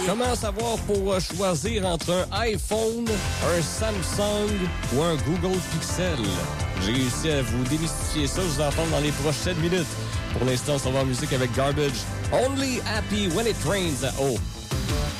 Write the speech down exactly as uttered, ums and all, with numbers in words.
Comment savoir pour choisir entre un iPhone, un Samsung ou un Google Pixel? J'ai réussi à vous démystifier ça, je vous en parle dans les prochaines minutes. Pour l'instant, on va en musique avec Garbage. Only Happy When It Rains. Oh,